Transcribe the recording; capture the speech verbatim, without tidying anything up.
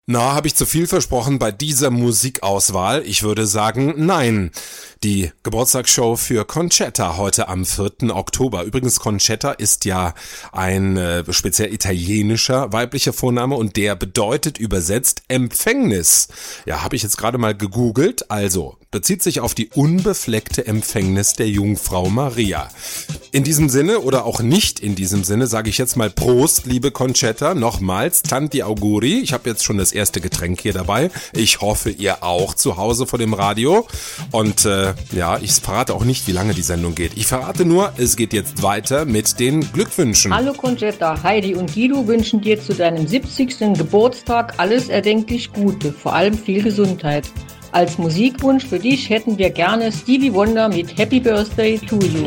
Na, habe ich zu viel versprochen bei dieser Musikauswahl? Ich würde sagen, nein. Die Geburtstagsshow für Concetta heute am vierten Oktober. Übrigens, Concetta ist ja ein äh, speziell italienischer weiblicher Vorname und der bedeutet übersetzt Empfängnis. Ja, habe ich jetzt gerade mal gegoogelt. Also, bezieht sich auf die unbefleckte Empfängnis der Jungfrau Maria. In diesem Sinne oder auch nicht in diesem Sinne sage ich jetzt mal Prost, liebe Concetta. Nochmals, Tanti Auguri. Ich habe jetzt schon das erste Getränk hier dabei. Ich hoffe, ihr auch zu Hause vor dem Radio. Und äh, ja, ich verrate auch nicht, wie lange die Sendung geht. Ich verrate nur, es geht jetzt weiter mit den Glückwünschen. Hallo Concetta, Heidi und Guido wünschen dir zu deinem siebzigsten Geburtstag alles erdenklich Gute, vor allem viel Gesundheit. Als Musikwunsch für dich hätten wir gerne Stevie Wonder mit Happy Birthday to You.